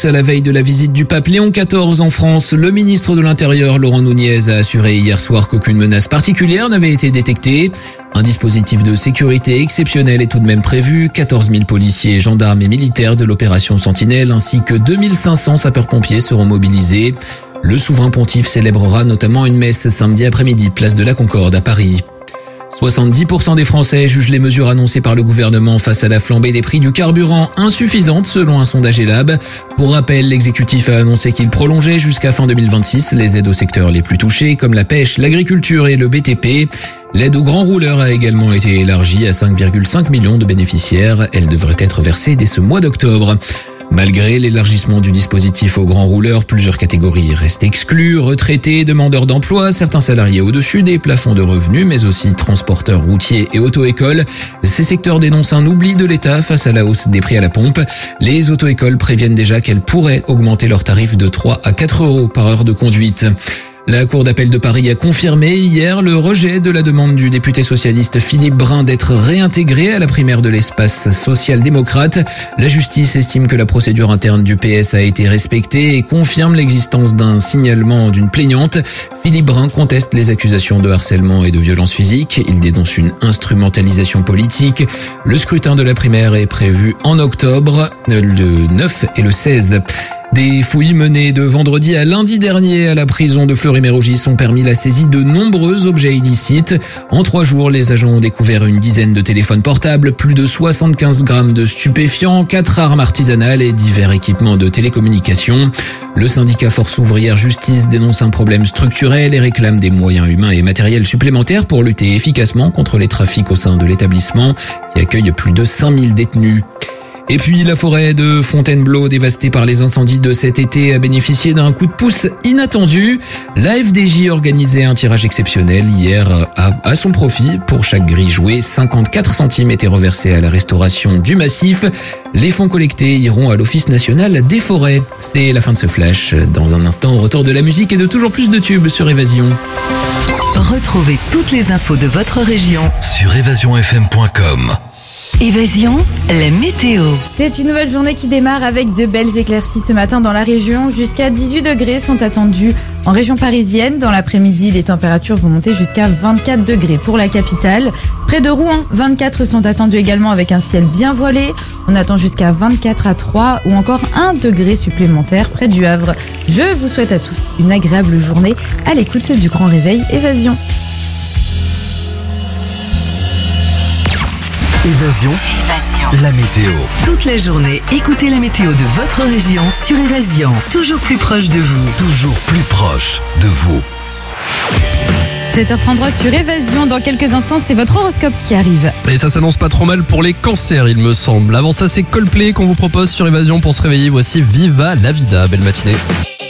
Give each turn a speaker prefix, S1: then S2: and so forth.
S1: À la veille de la visite du pape Léon XIV en France, le ministre de l'Intérieur, Laurent Nunez, a assuré hier soir qu'aucune menace particulière n'avait été détectée. Un dispositif de sécurité exceptionnel est tout de même prévu. 14 000 policiers, gendarmes et militaires de l'opération Sentinelle ainsi que 2500 sapeurs-pompiers seront mobilisés. Le souverain pontife célébrera notamment une messe samedi après-midi, place de la Concorde à Paris. 70% des Français jugent les mesures annoncées par le gouvernement face à la flambée des prix du carburant insuffisantes selon un sondage Elab. Pour rappel, l'exécutif a annoncé qu'il prolongeait jusqu'à fin 2026 les aides aux secteurs les plus touchés comme la pêche, l'agriculture et le BTP. L'aide aux grands rouleurs a également été élargie à 5,5 millions de bénéficiaires. Elle devrait être versée dès ce mois d'octobre. Malgré l'élargissement du dispositif aux grands rouleurs, plusieurs catégories restent exclues. Retraités, demandeurs d'emploi, certains salariés au-dessus des plafonds de revenus, mais aussi transporteurs routiers et auto-écoles. Ces secteurs dénoncent un oubli de l'État face à la hausse des prix à la pompe. Les auto-écoles préviennent déjà qu'elles pourraient augmenter leurs tarifs de 3 à 4 euros par heure de conduite. La Cour d'appel de Paris a confirmé hier le rejet de la demande du député socialiste Philippe Brun d'être réintégré à la primaire de l'espace social-démocrate. La justice estime que la procédure interne du PS a été respectée et confirme l'existence d'un signalement d'une plaignante. Philippe Brun conteste les accusations de harcèlement et de violence physique. Il dénonce une instrumentalisation politique. Le scrutin de la primaire est prévu en octobre, le 9 et le 16. Des fouilles menées de vendredi à lundi dernier à la prison de Fleury-Mérogis ont permis la saisie de nombreux objets illicites. En 3 jours, les agents ont découvert une dizaine de téléphones portables, plus de 75 grammes de stupéfiants, 4 armes artisanales et divers équipements de télécommunications. Le syndicat Force ouvrière Justice dénonce un problème structurel et réclame des moyens humains et matériels supplémentaires pour lutter efficacement contre les trafics au sein de l'établissement qui accueille plus de 5000 détenus. Et puis la forêt de Fontainebleau, dévastée par les incendies de cet été, a bénéficié d'un coup de pouce inattendu. La FDJ organisait un tirage exceptionnel hier à son profit. Pour chaque grille jouée, 54 centimes étaient reversés à la restauration du massif. Les fonds collectés iront à l'Office national des forêts. C'est la fin de ce flash. Dans un instant, retour de la musique et de toujours plus de tubes sur Évasion.
S2: Retrouvez toutes les infos de votre région
S3: sur évasionfm.com.
S2: Évasion, la météo.
S4: C'est une nouvelle journée qui démarre avec de belles éclaircies ce matin dans la région. Jusqu'à 18 degrés sont attendus en région parisienne. Dans l'après-midi, les températures vont monter jusqu'à 24 degrés pour la capitale. Près de Rouen, 24 sont attendus également avec un ciel bien voilé. On attend jusqu'à 24 à 3 ou encore 1 degré supplémentaire près du Havre. Je vous souhaite à tous une agréable journée à l'écoute du Grand Réveil Évasion.
S3: Évasion, la météo.
S2: Toute la journée, écoutez la météo de votre région sur Évasion. Toujours plus proche de vous.
S3: Toujours plus proche de vous.
S4: 7h33 sur Évasion. Dans quelques instants, c'est votre horoscope qui arrive.
S5: Et ça s'annonce pas trop mal pour les cancers, il me semble. Avant ça, c'est Coldplay qu'on vous propose sur Évasion pour se réveiller. Voici Viva la Vida. Belle matinée.